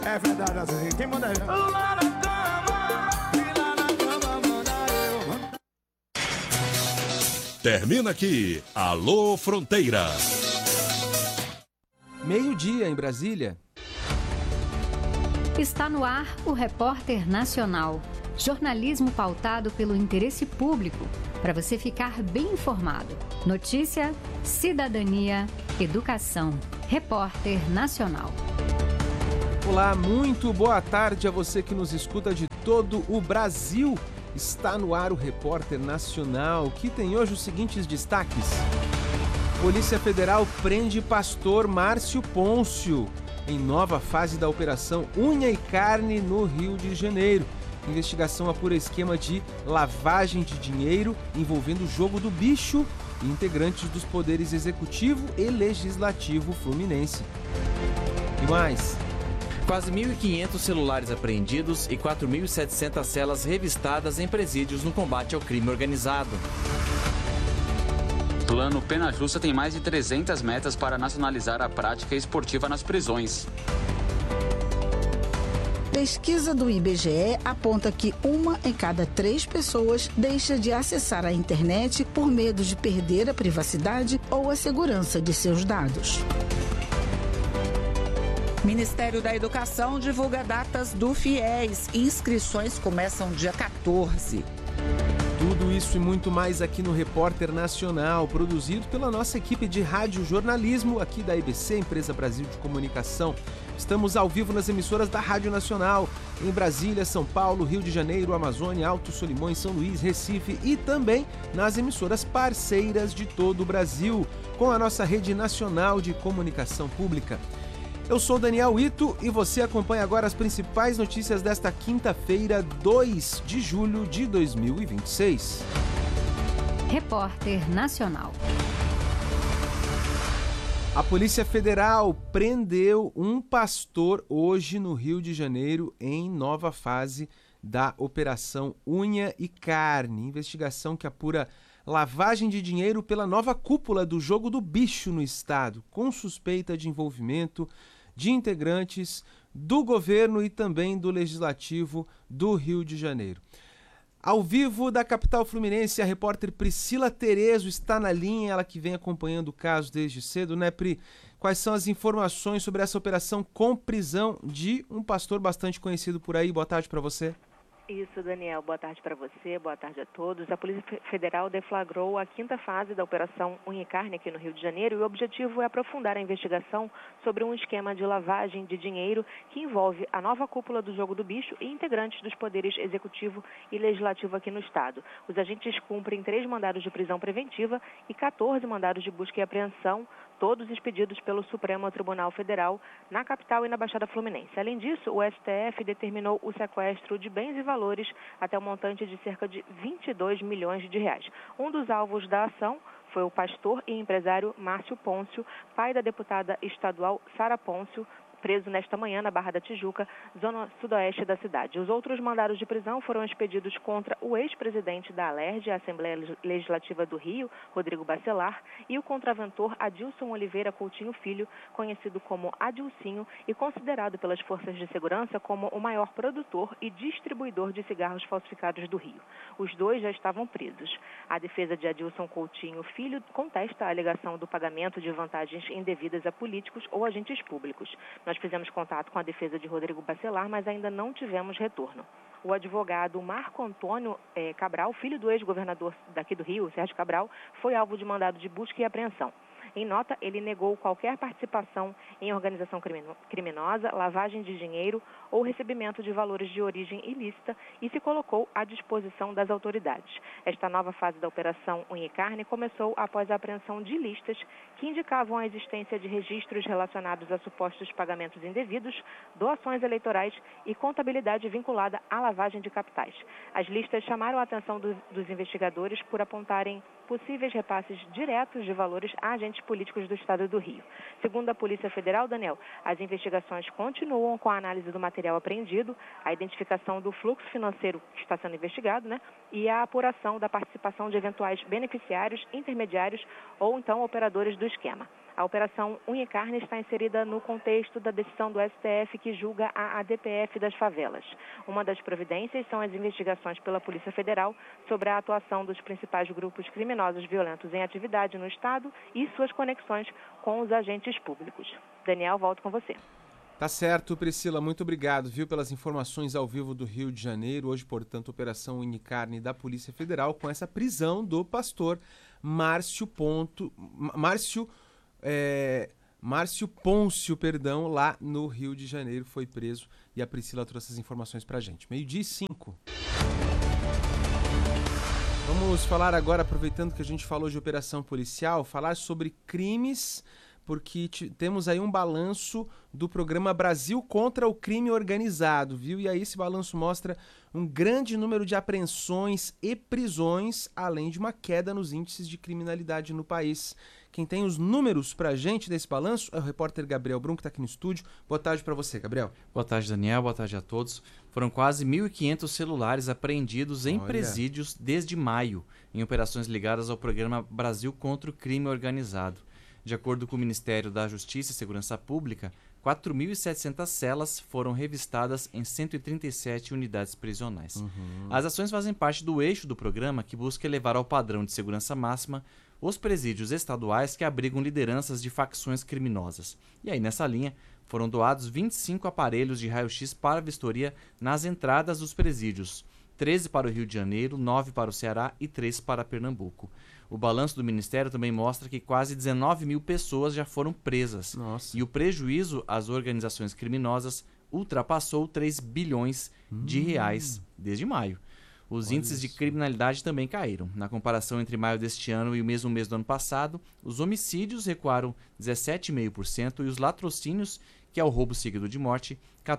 É verdade, assim, quem manda é... Lá na cama, e lá na cama manda eu. Termina aqui, Alô Fronteira. Meio-dia em Brasília. Está no ar o Repórter Nacional. Jornalismo pautado pelo interesse público, para você ficar bem informado. Notícia, cidadania, educação. Repórter Nacional. Olá, muito boa tarde a você que nos escuta de todo o Brasil. Está no ar o Repórter Nacional, que tem hoje os seguintes destaques. Polícia Federal prende pastor Márcio Pôncio em nova fase da Operação Unha e Carne no Rio de Janeiro. Investigação apura esquema de lavagem de dinheiro envolvendo o jogo do bicho e integrantes dos poderes executivo e legislativo fluminense. E mais... Quase 1.500 celulares apreendidos e 4.700 celas revistadas em presídios no combate ao crime organizado. O Plano Pena Justa tem mais de 300 metas para nacionalizar a prática esportiva nas prisões. Pesquisa do IBGE aponta que 1 em cada 3 pessoas deixa de acessar a internet por medo de perder a privacidade ou a segurança de seus dados. Ministério da Educação divulga datas do FIES. Inscrições começam dia 14. Tudo isso e muito mais aqui no Repórter Nacional, produzido pela nossa equipe de rádio jornalismo aqui da EBC, Empresa Brasil de Comunicação. Estamos ao vivo nas emissoras da Rádio Nacional, em Brasília, São Paulo, Rio de Janeiro, Amazônia, Alto Solimões, São Luís, Recife e também nas emissoras parceiras de todo o Brasil, com a nossa rede nacional de comunicação pública. Eu sou Daniel Ito e você acompanha agora as principais notícias desta quinta-feira, 2 de julho de 2026. Repórter Nacional. A Polícia Federal prendeu um pastor hoje no Rio de Janeiro em nova fase da Operação Unha e Carne. Investigação que apura lavagem de dinheiro pela nova cúpula do jogo do bicho no estado, com suspeita de envolvimento de integrantes do governo e também do legislativo do Rio de Janeiro. Ao vivo da capital fluminense, a repórter Priscila Terezo está na linha, ela que vem acompanhando o caso desde cedo, né, Pri? Quais são as informações sobre essa operação com prisão de um pastor bastante conhecido por aí? Boa tarde para você. Isso, Daniel. Boa tarde para você, boa tarde a todos. A Polícia Federal deflagrou a 5ª fase da Operação Unha e Carne aqui no Rio de Janeiro e o objetivo é aprofundar a investigação sobre um esquema de lavagem de dinheiro que envolve a nova cúpula do jogo do bicho e integrantes dos poderes executivo e legislativo aqui no estado. Os agentes cumprem 3 mandados de prisão preventiva e 14 mandados de busca e apreensão, todos expedidos pelo Supremo Tribunal Federal na capital e na Baixada Fluminense. Além disso, o STF determinou o sequestro de bens e valores até um montante de cerca de 22 milhões de reais. Um dos alvos da ação foi o pastor e empresário Márcio Pôncio, pai da deputada estadual Sara Pôncio, preso nesta manhã na Barra da Tijuca, zona sudoeste da cidade. Os outros mandados de prisão foram expedidos contra o ex-presidente da ALERJ, a Assembleia Legislativa do Rio, Rodrigo Bacelar, e o contraventor Adilson Oliveira Coutinho Filho, conhecido como Adilcinho e considerado pelas forças de segurança como o maior produtor e distribuidor de cigarros falsificados do Rio. Os dois já estavam presos. A defesa de Adilson Coutinho Filho contesta a alegação do pagamento de vantagens indevidas a políticos ou agentes públicos. Nós fizemos contato com a defesa de Rodrigo Bacelar, mas ainda não tivemos retorno. O advogado Marco Antônio Cabral, filho do ex-governador daqui do Rio, Sérgio Cabral, foi alvo de mandado de busca e apreensão. Em nota, ele negou qualquer participação em organização criminosa, lavagem de dinheiro ou recebimento de valores de origem ilícita e se colocou à disposição das autoridades. Esta nova fase da Operação Unha e Carne começou após a apreensão de listas que indicavam a existência de registros relacionados a supostos pagamentos indevidos, doações eleitorais e contabilidade vinculada à lavagem de capitais. As listas chamaram a atenção dos investigadores por apontarem possíveis repasses diretos de valores a agentes políticos do estado do Rio. Segundo a Polícia Federal, Daniel, as investigações continuam com a análise do material apreendido, a identificação do fluxo financeiro que está sendo investigado, e a apuração da participação de eventuais beneficiários, intermediários ou então operadores do esquema. A Operação Unha e Carne está inserida no contexto da decisão do STF que julga a ADPF das favelas. Uma das providências são as investigações pela Polícia Federal sobre a atuação dos principais grupos criminosos violentos em atividade no Estado e suas conexões com os agentes públicos. Daniel, volto com você. Tá certo, Priscila, muito obrigado, viu, pelas informações ao vivo do Rio de Janeiro. Hoje, portanto, Operação Unha e Carne da Polícia Federal com essa prisão do pastor Márcio Pôncio, lá no Rio de Janeiro, foi preso e a Priscila trouxe as informações pra gente. 12:05. Vamos falar agora, aproveitando que a gente falou de operação policial, falar sobre crimes, porque temos aí um balanço do programa Brasil contra o Crime Organizado, viu? E aí esse balanço mostra um grande número de apreensões e prisões, além de uma queda nos índices de criminalidade no país. Quem tem os números pra gente desse balanço é o repórter Gabriel Brum, que está aqui no estúdio. Boa tarde para você, Gabriel. Boa tarde, Daniel. Boa tarde a todos. Foram quase 1.500 celulares apreendidos em presídios desde maio, em operações ligadas ao programa Brasil contra o Crime Organizado. De acordo com o Ministério da Justiça e Segurança Pública, 4.700 celas foram revistadas em 137 unidades prisionais. As ações fazem parte do eixo do programa que busca elevar ao padrão de segurança máxima os presídios estaduais que abrigam lideranças de facções criminosas. E aí, nessa linha, foram doados 25 aparelhos de raio-x para vistoria nas entradas dos presídios, 13 para o Rio de Janeiro, 9 para o Ceará e 3 para Pernambuco. O balanço do Ministério também mostra que quase 19 mil pessoas já foram presas. Nossa. E o prejuízo às organizações criminosas ultrapassou 3 bilhões de reais desde maio. Os índices de criminalidade também caíram. Na comparação entre maio deste ano e o mesmo mês do ano passado, os homicídios recuaram 17,5% e os latrocínios, que é o roubo seguido de morte,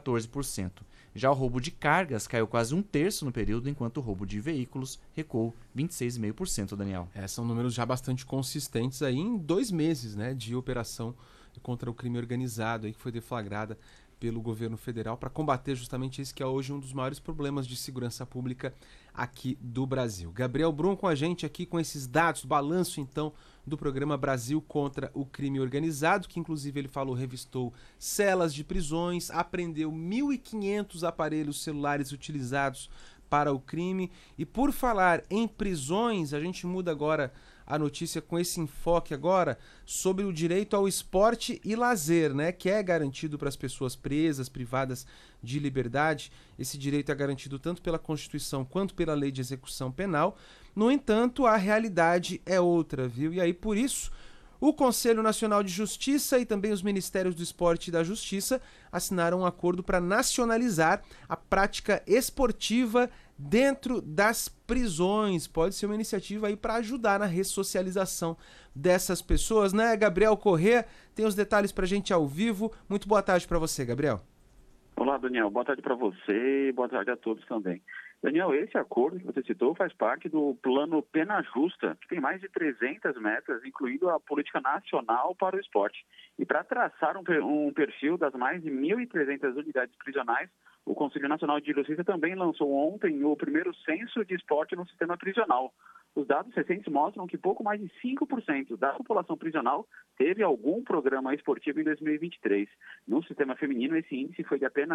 14%. Já o roubo de cargas caiu quase 1/3 no período, enquanto o roubo de veículos recuou 26,5%, Daniel. São números já bastante consistentes aí em 2 meses, né, de operação contra o crime organizado aí, que foi deflagrada pelo governo federal para combater justamente esse que é hoje um dos maiores problemas de segurança pública aqui do Brasil. Gabriel Brum com a gente aqui com esses dados, balanço então do programa Brasil contra o Crime Organizado, que inclusive ele falou, revistou celas de prisões, apreendeu 1.500 aparelhos celulares utilizados para o crime. E por falar em prisões, a gente muda agora a notícia com esse enfoque agora sobre o direito ao esporte e lazer, né, que é garantido para as pessoas presas, privadas de liberdade. Esse direito é garantido tanto pela Constituição quanto pela Lei de Execução Penal. No entanto, a realidade é outra, viu? E aí, por isso, o Conselho Nacional de Justiça e também os Ministérios do Esporte e da Justiça assinaram um acordo para nacionalizar a prática esportiva dentro das prisões. Pode ser uma iniciativa aí para ajudar na ressocialização dessas pessoas, né? Gabriel Corrêa tem os detalhes para a gente ao vivo. Muito boa tarde para você, Gabriel. Olá, Daniel. Boa tarde para você e boa tarde a todos também. Daniel, esse acordo que você citou faz parte do Plano Pena Justa, que tem mais de 300 metas, incluindo a política nacional para o esporte. E para traçar um perfil das mais de 1.300 unidades prisionais, o Conselho Nacional de Justiça também lançou ontem o primeiro censo de esporte no sistema prisional. Os dados recentes mostram que pouco mais de 5% da população prisional teve algum programa esportivo em 2023. No sistema feminino, esse índice foi de apenas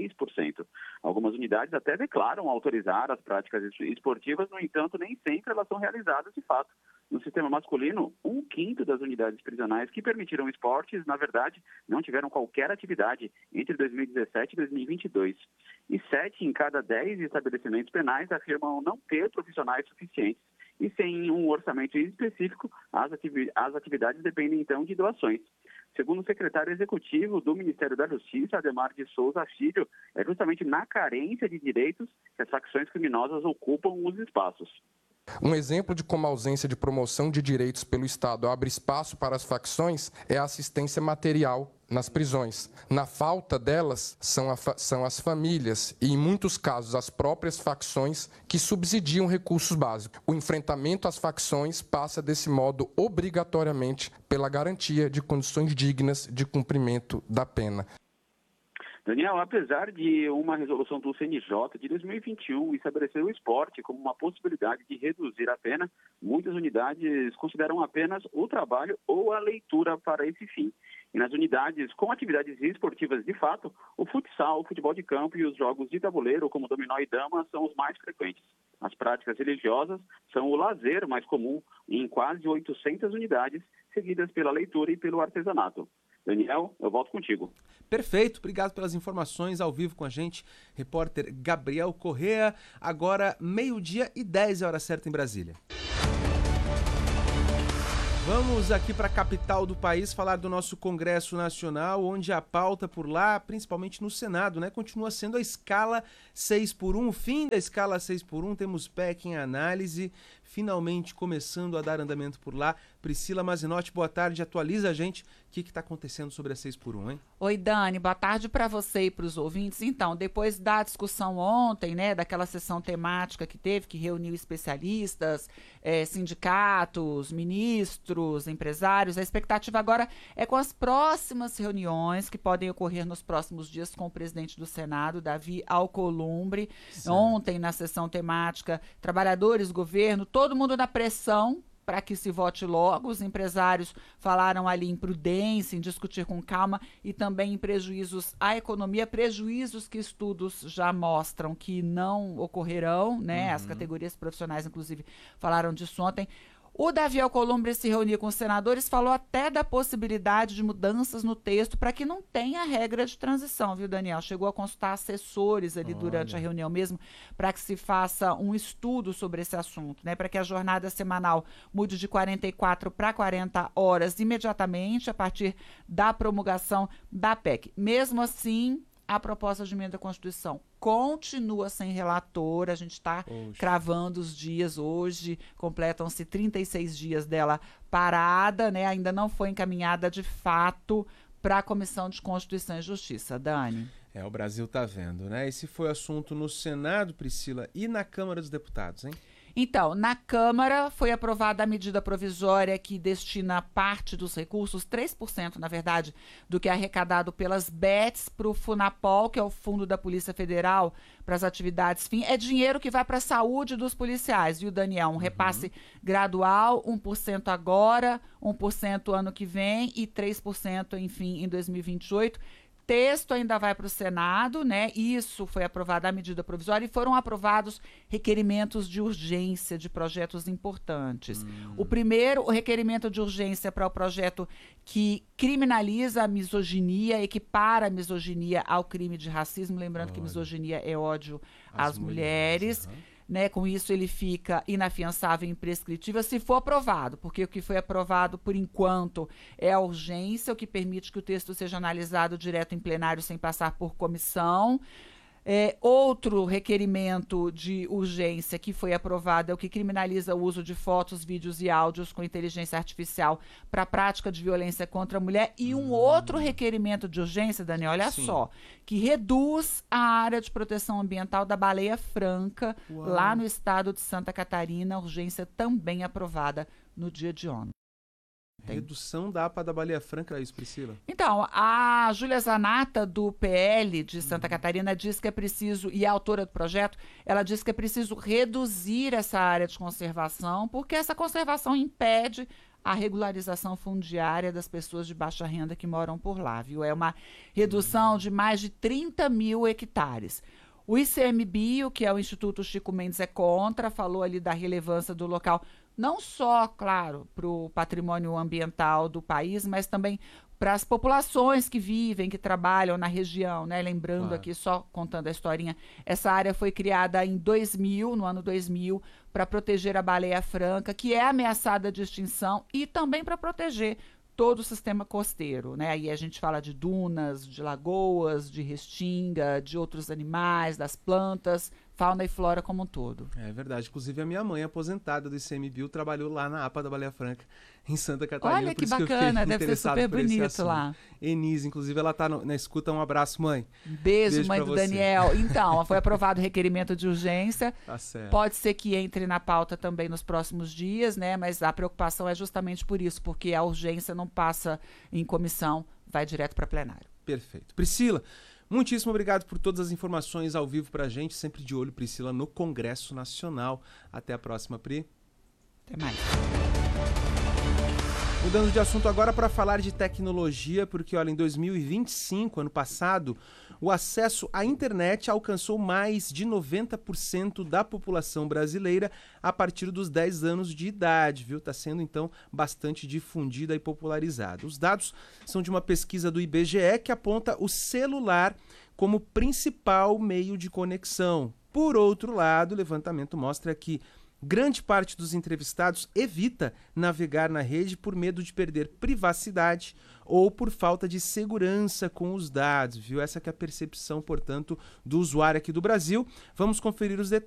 3%. Algumas unidades até declaram autorizar as práticas esportivas, no entanto, nem sempre elas são realizadas de fato. No sistema masculino, 1/5 das unidades prisionais que permitiram esportes, na verdade, não tiveram qualquer atividade entre 2017 e 2022. E 7 em cada 10 estabelecimentos penais afirmam não ter profissionais suficientes. E sem um orçamento específico, as atividades dependem, então, de doações. Segundo o secretário executivo do Ministério da Justiça, Ademar de Souza Filho, é justamente na carência de direitos que as facções criminosas ocupam os espaços. Um exemplo de como a ausência de promoção de direitos pelo Estado abre espaço para as facções é a assistência material nas prisões. Na falta delas, são as famílias e, em muitos casos, as próprias facções que subsidiam recursos básicos. O enfrentamento às facções passa, desse modo, obrigatoriamente pela garantia de condições dignas de cumprimento da pena. Daniel, apesar de uma resolução do CNJ de 2021 estabelecer o esporte como uma possibilidade de reduzir a pena, muitas unidades consideram apenas o trabalho ou a leitura para esse fim. E nas unidades com atividades esportivas de fato, o futsal, o futebol de campo e os jogos de tabuleiro, como dominó e dama, são os mais frequentes. As práticas religiosas são o lazer mais comum em quase 800 unidades, seguidas pela leitura e pelo artesanato. Daniel, eu volto contigo. Perfeito, obrigado pelas informações ao vivo com a gente, repórter Gabriel Correa. Agora 12:10, hora certa em Brasília. Vamos aqui para a capital do país falar do nosso Congresso Nacional, onde a pauta por lá, principalmente no Senado, né, continua sendo a escala 6x1. O fim da escala 6x1, temos PEC em análise, finalmente começando a dar andamento por lá. Priscila Mazinotti, boa tarde, atualiza a gente o que está acontecendo sobre a 6x1, hein? Oi, Dani, boa tarde para você e para os ouvintes. Então, depois da discussão ontem, né, daquela sessão temática que teve, que reuniu especialistas, sindicatos, ministros, empresários, a expectativa agora é com as próximas reuniões que podem ocorrer nos próximos dias com o presidente do Senado, Davi Alcolumbre. Certo. Ontem, na sessão temática, trabalhadores, governo, todo mundo na pressão para que se vote logo. Os empresários falaram ali em prudência, em discutir com calma e também em prejuízos à economia, prejuízos que estudos já mostram que não ocorrerão, né? As categorias profissionais, inclusive, falaram disso ontem. O Davi Alcolumbre se reuniu com os senadores, falou até da possibilidade de mudanças no texto para que não tenha regra de transição, viu, Daniel? Chegou a consultar assessores ali durante a reunião mesmo, para que se faça um estudo sobre esse assunto, né? Para que a jornada semanal mude de 44 para 40 horas imediatamente a partir da promulgação da PEC. Mesmo assim, a proposta de emenda à Constituição continua sem relator. A gente está cravando os dias hoje, completam-se 36 dias dela parada, né? Ainda não foi encaminhada de fato para a Comissão de Constituição e Justiça. Dani. O Brasil tá vendo, né? Esse foi assunto no Senado, Priscila, e na Câmara dos Deputados, hein? Então, na Câmara foi aprovada a medida provisória que destina parte dos recursos, 3%, na verdade, do que é arrecadado pelas BETs para o FUNAPOL, que é o Fundo da Polícia Federal, para as atividades fim. É dinheiro que vai para a saúde dos policiais, viu, Daniel? Um repasse gradual, 1% agora, 1% ano que vem e 3%, enfim, em 2028. Texto ainda vai para o Senado, né? Isso foi aprovada a medida provisória e foram aprovados requerimentos de urgência de projetos importantes. O primeiro, o requerimento de urgência para o projeto que criminaliza a misoginia, equipara a misoginia ao crime de racismo, lembrando que misoginia é ódio às mulheres. Né, com isso ele fica inafiançável e imprescritível se for aprovado, porque o que foi aprovado por enquanto é a urgência, o que permite que o texto seja analisado direto em plenário sem passar por comissão. Outro requerimento de urgência que foi aprovado é o que criminaliza o uso de fotos, vídeos e áudios com inteligência artificial para a prática de violência contra a mulher. E um outro requerimento de urgência, Daniel, olha só, que reduz a área de proteção ambiental da Baleia Franca, lá no estado de Santa Catarina. Urgência também aprovada no dia de ontem. Redução da APA da Baleia Franca, é isso, Priscila? Então, a Júlia Zanata, do PL de Santa Catarina, diz que é preciso, e é autora do projeto, ela diz que é preciso reduzir essa área de conservação, porque essa conservação impede a regularização fundiária das pessoas de baixa renda que moram por lá, viu? É uma redução de mais de 30 mil hectares. O ICMBio, que é o Instituto Chico Mendes, é contra, falou ali da relevância do local, não só, claro, para o patrimônio ambiental do país, mas também para as populações que vivem, que trabalham na região, né? Lembrando aqui, só contando a historinha, essa área foi criada em 2000, no ano 2000, para proteger a baleia franca, que é ameaçada de extinção, e também para proteger todo o sistema costeiro, né? Aí a gente fala de dunas, de lagoas, de restinga, de outros animais, das plantas, fauna e flora como um todo. É verdade. Inclusive a minha mãe, aposentada do ICMBio, trabalhou lá na APA da Baleia Franca, em Santa Catarina. Olha que bacana, deve ser super bonito lá. Enise, inclusive, ela está na escuta. Um abraço, mãe. Beijo, mãe do Daniel. Então, foi aprovado o requerimento de urgência. Tá certo. Pode ser que entre na pauta também nos próximos dias, né? Mas a preocupação é justamente por isso, porque a urgência não passa em comissão, vai direto para plenário. Perfeito. Priscila, Muitíssimo obrigado por todas as informações ao vivo pra gente, sempre de olho, Priscila, no Congresso Nacional. Até a próxima, Pri. Até mais. Mudando de assunto agora para falar de tecnologia, porque olha, em 2025, ano passado, o acesso à internet alcançou mais de 90% da população brasileira a partir dos 10 anos de idade, viu? Está sendo, então, bastante difundida e popularizada. Os dados são de uma pesquisa do IBGE que aponta o celular como principal meio de conexão. Por outro lado, o levantamento mostra que grande parte dos entrevistados evita navegar na rede por medo de perder privacidade ou por falta de segurança com os dados, viu? Essa que é a percepção, portanto, do usuário aqui do Brasil. Vamos conferir os detalhes.